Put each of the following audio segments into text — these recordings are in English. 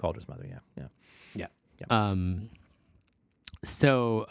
Calder's mother. Yeah. So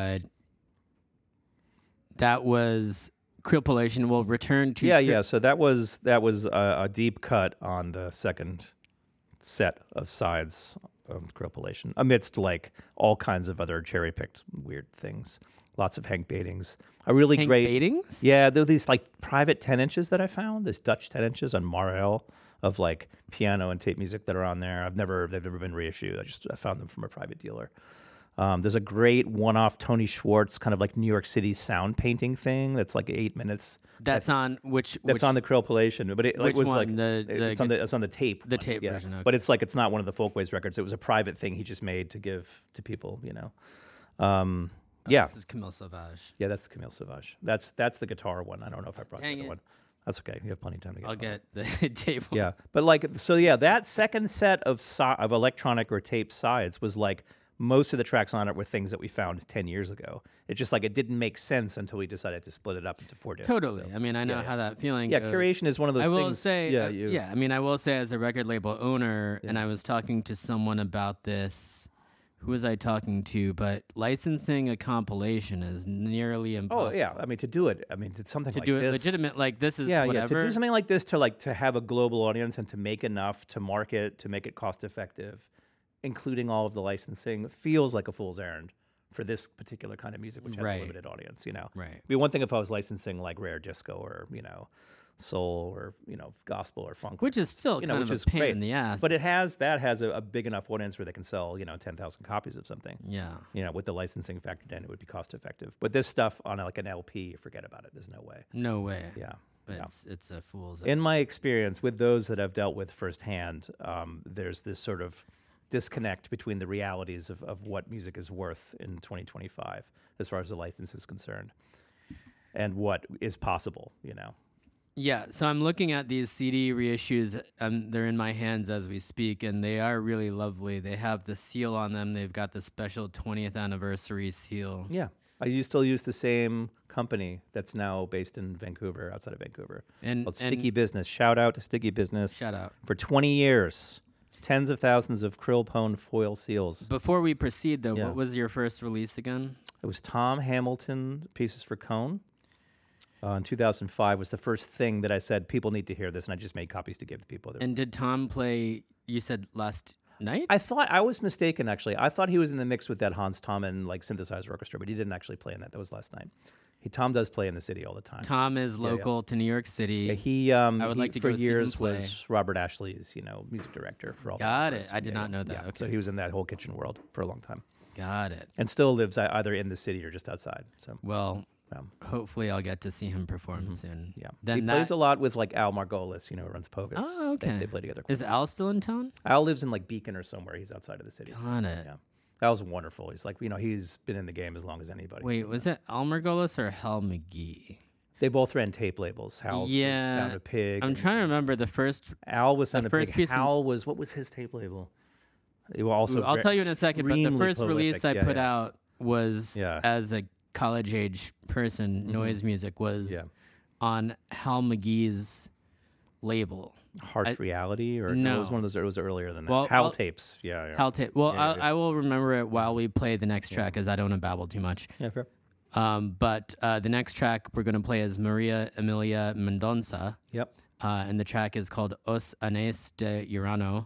that was Creel Polation. We'll return to Yeah. So that was a deep cut on the second set of sides of Creel Polation, amidst like all kinds of other cherry picked weird things. Lots of Hank Batings. A really Hank great Batings? Yeah, there are these like private 10 inches that I found. This Dutch 10 inches on Marel of like piano and tape music that are on there. They've never been reissued. I found them from a private dealer. There's a great one-off Tony Schwartz kind of like New York City sound painting thing that's like 8 minutes. That's on which? That's on the Creel Polation, but it which was one? like It's on the tape. The tape version. Okay. But it's not one of the Folkways records. It was a private thing he just made to give to people. Yeah. This is Camille Sauvage. Yeah, that's the Camille Sauvage. That's the guitar one. I don't know if I brought the other one. That's okay. You have plenty of time to get. I'll get the tape one. Yeah, but that second set of electronic or tape sides was like most of the tracks on it were things that we found 10 years ago. It's just like it didn't make sense until we decided to split it up into 4 discs. Totally. So, I mean, I know how that feeling Yeah, goes. curation is one of those things. I will say, I mean, I will say as a record label owner, and I was talking to someone about this. Who was I talking to? But licensing a compilation is nearly impossible. Oh yeah, I mean to do it. I mean it's something to like do it this. legitimate, like this is Yeah, whatever. to do something like this to have a global audience and to make enough to market, to make it cost effective, including all of the licensing, feels like a fool's errand for this particular kind of music, which has a limited audience. Right. It'd be one thing if I was licensing like rare disco or soul or gospel or funk, which is still kind of a pain in the ass. But that has a big enough audience where they can sell 10,000 copies of something. Yeah. With the licensing factored in, it would be cost effective. But this stuff on like an LP, forget about it. There's no way. No way. Yeah. But it's a fool's. In my experience with those that I've dealt with firsthand, there's this sort of disconnect between the realities of what music is worth in 2025 as far as the license is concerned and what is possible. Yeah, so I'm looking at these CD reissues. They're in my hands as we speak, and they are really lovely. They have the seal on them. They've got the special 20th anniversary seal. Yeah. I still use the same company that's now based in Vancouver, outside of Vancouver, called Sticky Business. Shout out to Sticky Business. Shout out. For 20 years, tens of thousands of Krill Pone foil seals. Before we proceed, though, what was your first release again? It was Tom Hamilton, Pieces for Cone. In 2005 was the first thing that I said, people need to hear this, and I just made copies to give to people. And did Tom play, you said last night? I was mistaken, actually. I thought he was in the mix with that Hans Tommen synthesizer orchestra, but he didn't actually play in that. That was last night. Tom does play in the city all the time. Tom is local to New York City. Yeah, he I would like to for go see years him play. was Robert Ashley's music director for all. Got it. I did not know that. Yeah. Okay. So he was in that whole kitchen world for a long time. Got it. And still lives either in the city or just outside. So hopefully I'll get to see him perform soon. Yeah, Then he plays a lot with Al Margolis, who runs Pogus. Oh, okay. They play together. Is Al still in town? Al lives in Beacon or somewhere. He's outside of the city. Got it. Yeah. Al's wonderful. He's he's been in the game as long as anybody. Wait, was it Al Margolis or Hal McGee? They both ran tape labels. Hal's was Sound of Pig. I'm trying to remember the first. Al was Sound of Pig. piece Hal was, what was his tape label? It was also I'll tell you in a second, but the extremely first release I prolific. put out was as a college age person, noise music was on Hal McGee's label. Harsh Reality, or no, it was one of those. It was earlier than that. Well, Hal tapes, Hal tape. Well, I will remember it while we play the next track, as I don't want to babble too much. Yeah, fair. But the next track we're going to play is Maria Emilia Mendonça. Yep. And the track is called Os Anéis de Urano,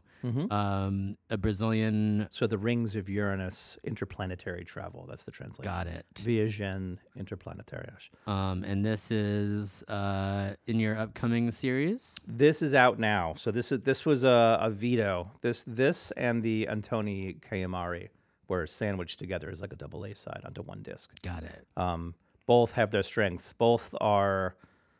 a Brazilian. So the Rings of Uranus, interplanetary travel. That's the translation. Got it. Viagem interplanetárias. And this is in your upcoming series. This is out now. So this was a veto. This and the Antoni Kayamari were sandwiched together as like a double A side onto one disc. Got it. Both have their strengths. Both are,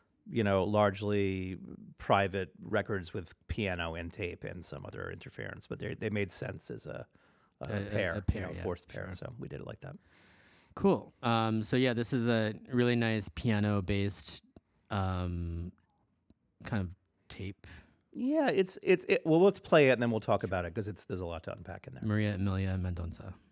largely private records with piano and tape and some other interference, but they made sense as a pair, forced pair. So we did it like that. Cool. So yeah, this is a really nice piano-based kind of tape. Yeah, well, let's play it and then we'll talk about it because there's a lot to unpack in there. Maria Emilia Mendonça.